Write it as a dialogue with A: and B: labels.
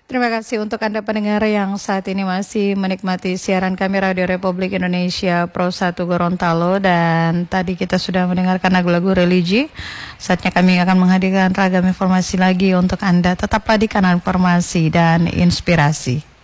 A: Terima kasih untuk Anda pendengar yang saat ini masih menikmati siaran kami Radio Republik Indonesia Pro 1 Gorontalo, dan tadi kita sudah mendengarkan lagu-lagu religi. Saatnya kami akan menghadirkan ragam informasi lagi untuk Anda. Tetaplah di kanal informasi dan inspirasi.